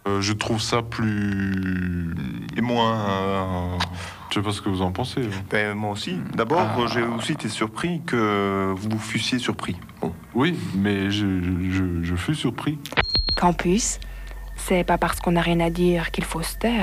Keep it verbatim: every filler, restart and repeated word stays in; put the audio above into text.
Euh, je trouve ça plus... Et moins... euh, Je sais pas ce que vous en pensez. Hein. Ben, moi aussi. D'abord, Ah. j'ai aussi été surpris que vous fussiez surpris. Bon. Oui, mais je, je, je fus surpris. Campus, c'est pas parce qu'on n'a rien à dire qu'il faut se taire.